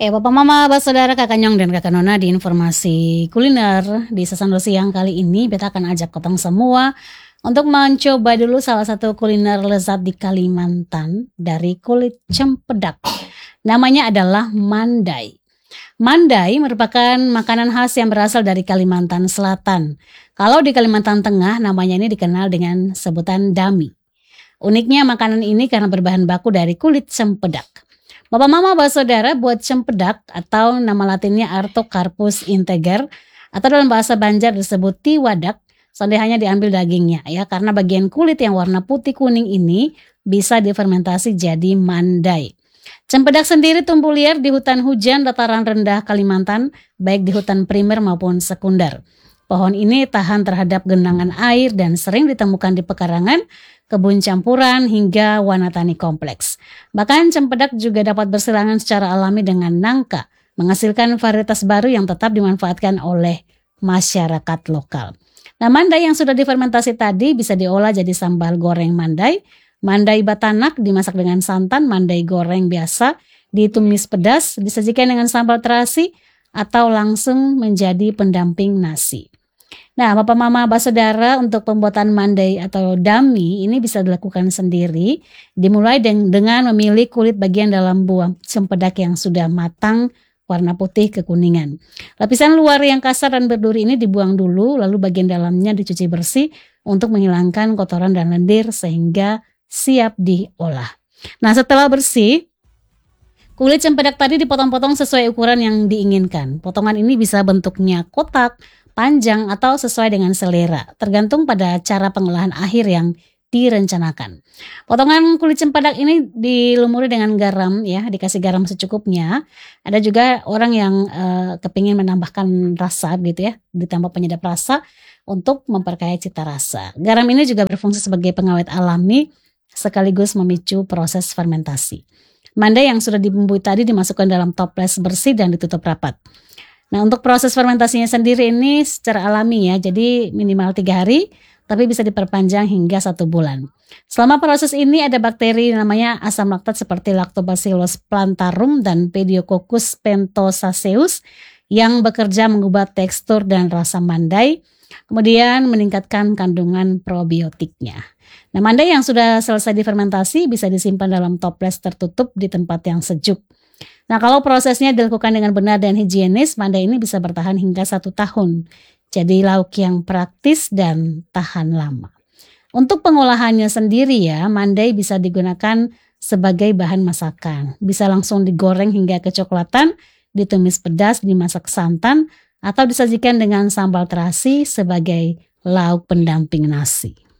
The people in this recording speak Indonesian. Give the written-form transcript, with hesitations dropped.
Bapak Mama, Bapak Saudara, Kakak Nyong dan Kakak Nona di informasi kuliner di Sesando Siang kali ini beta akan ajak kotong semua untuk mencoba dulu salah satu kuliner lezat di Kalimantan dari kulit cempedak. Namanya adalah mandai. Mandai merupakan makanan khas yang berasal dari Kalimantan Selatan. Kalau di Kalimantan Tengah namanya ini dikenal dengan sebutan dami. Uniknya makanan ini karena berbahan baku dari kulit cempedak. Bapak Mama, Bapak Saudara, buat cempedak atau nama latinnya Artocarpus integer atau dalam bahasa Banjar disebut tiwadak, hanya diambil dagingnya ya, karena bagian kulit yang warna putih kuning ini bisa difermentasi jadi mandai. Cempedak sendiri tumbuh liar di hutan hujan dataran rendah Kalimantan, baik di hutan primer maupun sekunder. Pohon ini tahan terhadap genangan air dan sering ditemukan di pekarangan, kebun campuran hingga warna tani kompleks. Bahkan cempedak juga dapat berselangan secara alami dengan nangka, menghasilkan varietas baru yang tetap dimanfaatkan oleh masyarakat lokal. Nah, mandai yang sudah difermentasi tadi bisa diolah jadi sambal goreng mandai, mandai batanak dimasak dengan santan, mandai goreng biasa ditumis pedas, disajikan dengan sambal terasi atau langsung menjadi pendamping nasi. Nah, Bapak Mama, Bapak Saudara, untuk pembuatan mandai atau dami ini bisa dilakukan sendiri. Dimulai dengan memilih kulit bagian dalam buah cempedak yang sudah matang warna putih kekuningan. Lapisan luar yang kasar dan berduri ini dibuang dulu, lalu bagian dalamnya dicuci bersih untuk menghilangkan kotoran dan lendir sehingga siap diolah. Nah, setelah bersih, kulit cempedak tadi dipotong-potong sesuai ukuran yang diinginkan. Potongan ini bisa bentuknya kotak, panjang atau sesuai dengan selera, tergantung pada cara pengolahan akhir yang direncanakan. Potongan kulit cempedak ini dilumuri dengan garam ya, dikasih garam secukupnya. Ada juga orang yang kepingin menambahkan rasa gitu ya, ditambah penyedap rasa untuk memperkaya cita rasa. Garam ini juga berfungsi sebagai pengawet alami sekaligus memicu proses fermentasi. Mandai yang sudah dibumbui tadi dimasukkan dalam toples bersih dan ditutup rapat. Nah, untuk proses fermentasinya sendiri ini secara alami ya, jadi minimal 3 hari, tapi bisa diperpanjang hingga 1 bulan. Selama proses ini ada bakteri namanya asam laktat seperti Lactobacillus plantarum dan Pediococcus pentosaceus yang bekerja mengubah tekstur dan rasa mandai, kemudian meningkatkan kandungan probiotiknya. Nah, mandai yang sudah selesai difermentasi bisa disimpan dalam toples tertutup di tempat yang sejuk. Nah, kalau prosesnya dilakukan dengan benar dan higienis, mandai ini bisa bertahan hingga 1 tahun. Jadi lauk yang praktis dan tahan lama. Untuk pengolahannya sendiri ya, mandai bisa digunakan sebagai bahan masakan. Bisa langsung digoreng hingga kecoklatan, ditumis pedas, dimasak santan, atau disajikan dengan sambal terasi sebagai lauk pendamping nasi.